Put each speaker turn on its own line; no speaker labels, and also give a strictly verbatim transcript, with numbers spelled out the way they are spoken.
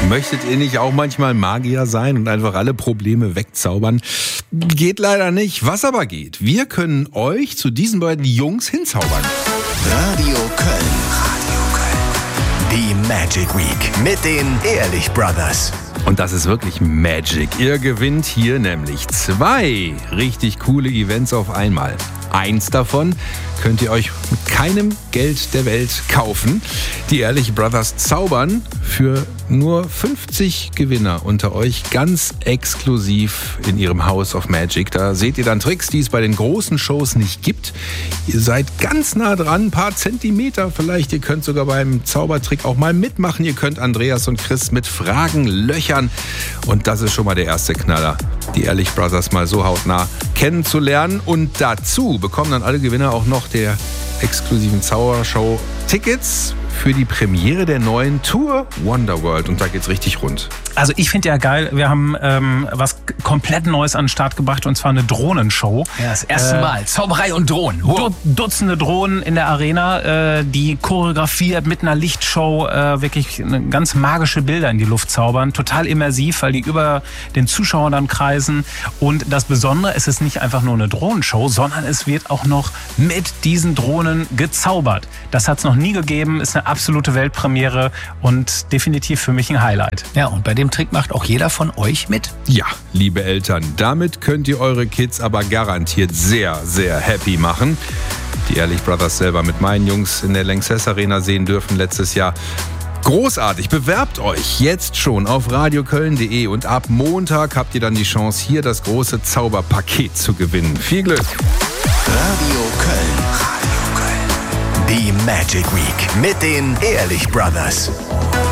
Möchtet ihr nicht auch manchmal Magier sein und einfach alle Probleme wegzaubern? Geht leider nicht. Was aber geht, wir können euch zu diesen beiden Jungs hinzaubern.
Radio Köln. Radio Köln. Die Magic Week mit den Ehrlich Brothers.
Und das ist wirklich Magic. Ihr gewinnt hier nämlich zwei richtig coole Events auf einmal. Eins davon könnt ihr euch mit keinem Geld der Welt kaufen. Die Ehrlich Brothers zaubern für nur fünfzig Gewinner unter euch ganz exklusiv in ihrem House of Magic. Da seht ihr dann Tricks, die es bei den großen Shows nicht gibt. Ihr seid ganz nah dran, ein paar Zentimeter vielleicht. Ihr könnt sogar beim Zaubertrick auch mal mitmachen. Ihr könnt Andreas und Chris mit Fragen löchern. Und das ist schon mal der erste Knaller, die Ehrlich Brothers mal so hautnah kennenzulernen. Und dazu bekommen dann alle Gewinner auch noch der exklusiven Zaubershow Tickets für die Premiere der neuen Tour Wonderworld. Und da geht's richtig rund.
Also ich finde ja geil, wir haben ähm, was komplett Neues an den Start gebracht, und zwar eine Drohnenshow.
Ja, das erste
Äh,
Mal. Zauberei und Drohnen. Wow.
Du, Dutzende Drohnen in der Arena, äh, die choreografiert mit einer Lichtshow äh, wirklich eine ganz magische Bilder in die Luft zaubern. Total immersiv, weil die über den Zuschauern dann kreisen. Und das Besondere, es ist nicht einfach nur eine Drohnenshow, sondern es wird auch noch mit diesen Drohnen gezaubert. Das hat es noch nie gegeben, ist eine absolute Weltpremiere und definitiv für mich ein Highlight.
Ja, und bei dem Trick macht auch jeder von euch mit.
Ja, liebe Eltern, damit könnt ihr eure Kids aber garantiert sehr, sehr happy machen. Die Ehrlich Brothers selber mit meinen Jungs in der Lanxess Arena sehen dürfen letztes Jahr. Großartig, bewerbt euch jetzt schon auf radioköln punkt de und ab Montag habt ihr dann die Chance, hier das große Zauberpaket zu gewinnen. Viel Glück!
Radio Köln. Radio Köln. Die Magic Week mit den Ehrlich Brothers.